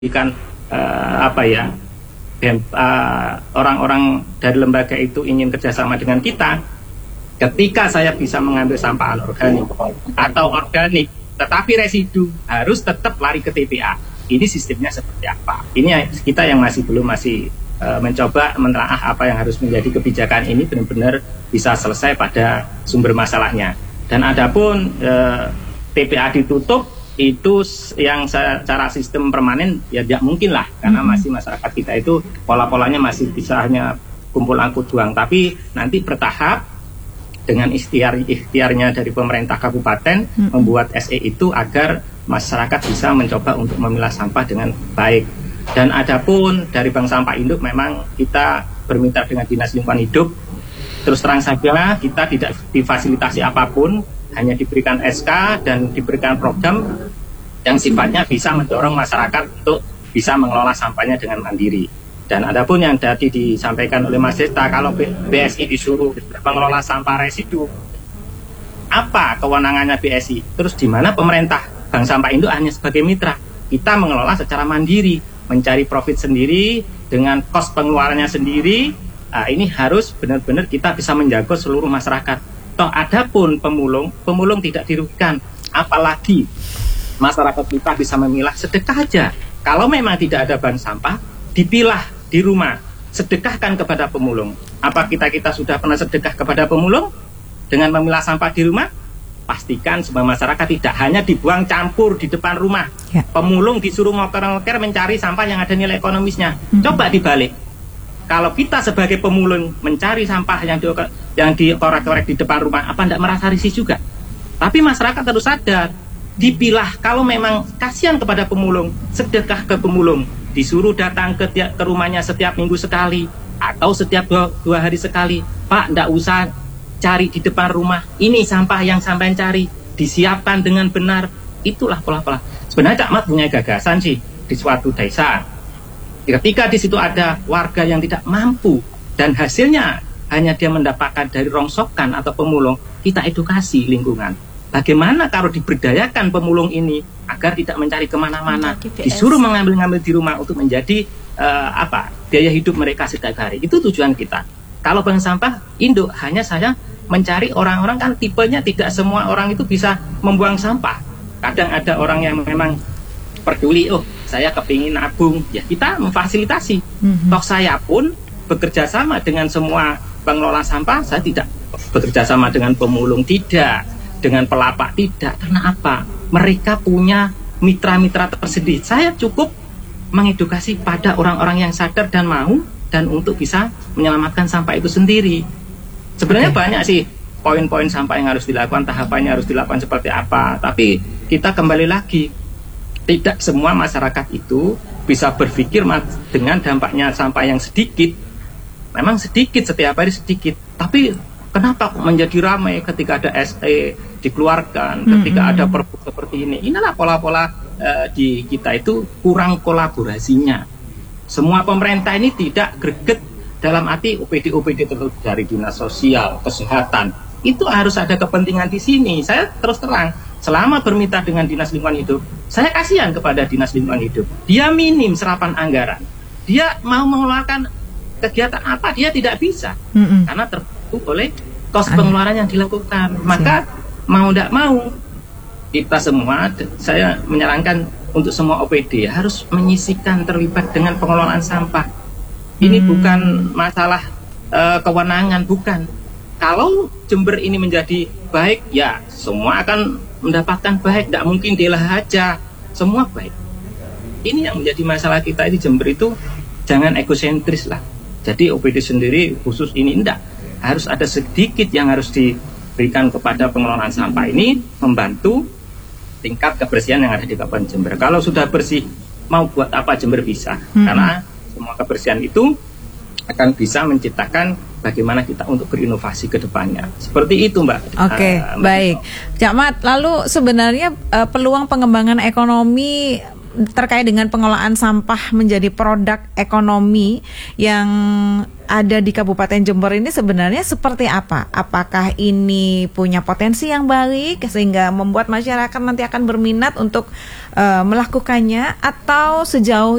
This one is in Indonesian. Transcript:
Kan orang-orang dari lembaga itu ingin kerjasama dengan kita. Ketika saya bisa mengambil sampah anorganik atau organik, tetapi residu harus tetap lari ke TPA. Ini sistemnya seperti apa? Ini kita yang belum mencoba menelaah apa yang harus menjadi kebijakan ini benar-benar bisa selesai pada sumber masalahnya. Dan adapun TPA ditutup, itu yang secara sistem permanen ya tidak mungkin lah, karena masih masyarakat kita itu pola-polanya masih bisa hanya kumpul angkut buang. Tapi nanti bertahap dengan ikhtiarnya dari pemerintah kabupaten membuat SE itu agar masyarakat bisa mencoba untuk memilah sampah dengan baik. Dan adapun dari Bank Sampah Induk, memang kita bermitra dengan Dinas Lingkungan Hidup. Terus terang saja kita tidak difasilitasi apapun, hanya diberikan SK dan diberikan program yang sifatnya bisa mendorong masyarakat untuk bisa mengelola sampahnya dengan mandiri. Dan adapun yang tadi disampaikan oleh Mas Desta, kalau BSI disuruh mengelola sampah residu, apa kewenangannya BSI? Terus di mana pemerintah? Bank Sampah Induk hanya sebagai mitra. Kita mengelola secara mandiri, mencari profit sendiri dengan kos pengeluarannya sendiri. Nah, ini harus benar-benar kita bisa menjaga seluruh masyarakat. Toh adapun pemulung tidak dirugikan, apalagi masyarakat kita bisa memilah, sedekah aja. Kalau memang tidak ada bank sampah, dipilah di rumah, sedekahkan kepada pemulung. Apa kita sudah pernah sedekah kepada pemulung dengan memilah sampah di rumah? Pastikan semua masyarakat tidak hanya dibuang campur di depan rumah. Pemulung disuruh ngoker-ngoker mencari sampah yang ada nilai ekonomisnya. Coba dibalik. Kalau kita sebagai pemulung mencari sampah yang dikorek-korek di depan rumah, apa tidak merasa risih juga? Tapi masyarakat harus sadar, dipilah. Kalau memang kasihan kepada pemulung, sedekah ke pemulung. Disuruh datang ke rumahnya setiap minggu sekali atau setiap dua hari sekali. Pak, tidak usah cari di depan rumah. Ini sampah yang sampai cari, disiapkan dengan benar. Itulah pola-pola. Sebenarnya Cak Mat punya gagasan sih di suatu desa. Ketika di situ ada warga yang tidak mampu dan hasilnya hanya dia mendapatkan dari rongsokan atau pemulung, kita edukasi lingkungan. Bagaimana kalau diberdayakan pemulung ini agar tidak mencari kemana-mana, disuruh mengambil di rumah untuk menjadi biaya hidup mereka setiap hari. Itu tujuan kita. Kalau Bank Sampah Induk hanya saya mencari orang-orang, kan tipenya tidak semua orang itu bisa membuang sampah. Kadang ada orang yang memang peduli, saya kepingin nabung, ya kita memfasilitasi. Toh saya pun bekerja sama dengan semua pengelola sampah, saya tidak bekerja sama dengan pemulung, tidak, dengan pelapak, tidak. Karena apa? Mereka punya mitra-mitra tersendiri. Saya cukup mengedukasi pada orang-orang yang sadar dan mau, dan untuk bisa menyelamatkan sampah itu sendiri. Sebenarnya banyak sih poin-poin sampah yang harus dilakukan, tahapannya harus dilakukan seperti apa. Tapi kita kembali lagi, tidak semua masyarakat itu bisa berpikir dengan dampaknya sampah yang sedikit. Memang sedikit, setiap hari sedikit. Tapi kenapa kok menjadi ramai ketika ada SE dikeluarkan, ketika ada perpu seperti ini? Inilah pola-pola di kita itu kurang kolaborasinya. Semua pemerintah ini tidak greget dalam arti OPD-OPD tertentu dari dinas sosial, kesehatan. Itu harus ada kepentingan di sini. Saya terus terang, selama bermitra dengan Dinas Lingkungan Hidup, saya kasihan kepada Dinas Lingkungan Hidup. Dia minim serapan anggaran. Dia mau mengeluarkan kegiatan apa, dia tidak bisa. Karena tertentu oleh kos pengeluaran yang dilakukan. Maka mau tidak mau, kita semua, saya menyarankan untuk semua OPD harus menyisihkan terlibat dengan pengelolaan sampah. Ini bukan masalah kewenangan, bukan. Kalau Jember ini menjadi baik, ya semua akan mendapatkan baik. Tidak mungkin dilah aja, semua baik. Ini yang menjadi masalah kita di Jember itu, jangan egosentris lah. Jadi OPD sendiri khusus ini enggak. Harus ada sedikit yang harus diberikan kepada pengelolaan sampah ini, membantu tingkat kebersihan yang ada di Kabupaten Jember. Kalau sudah bersih, mau buat apa Jember bisa? Karena semua kebersihan itu akan bisa menciptakan bagaimana kita untuk berinovasi ke depannya. Seperti itu, Mbak. Oke, baik. Cak Mat, lalu sebenarnya peluang pengembangan ekonomi terkait dengan pengolahan sampah menjadi produk ekonomi yang ada di Kabupaten Jember ini sebenarnya seperti apa? Apakah ini punya potensi yang baik sehingga membuat masyarakat nanti akan berminat untuk melakukannya, atau sejauh